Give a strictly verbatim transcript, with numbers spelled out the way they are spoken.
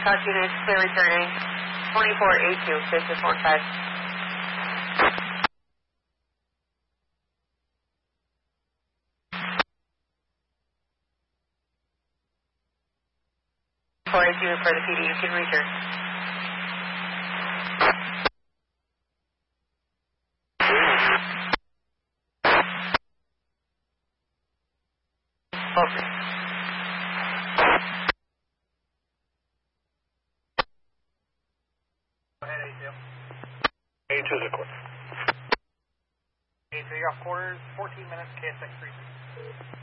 Blackhawk unit, clear returning. twenty-four A two, business one five. four A two for the P D, you can return. Okay. Go ahead, A two. A two is a quarter. A two, you're off quarters, fourteen minutes, K S X three.